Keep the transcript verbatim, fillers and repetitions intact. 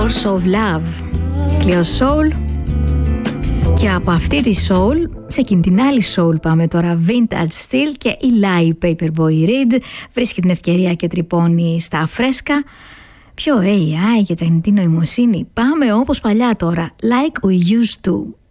Force of Love, Cleo Soul. Και από αυτή τη soul, σε εκείνη την άλλη soul πάμε τώρα, Vintage Steel και η Eli Paperboy Reed βρίσκει την ευκαιρία και τρυπώνει στα φρέσκα. Πιο έι άι και τεχνητή νοημοσύνη, πάμε όπως παλιά τώρα, like we used to.